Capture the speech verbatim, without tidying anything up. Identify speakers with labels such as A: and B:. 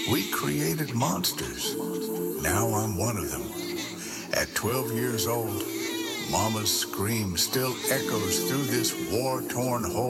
A: We created monsters. Now I'm one of them. At twelve years old, Mama's scream still echoes through this war-torn hole.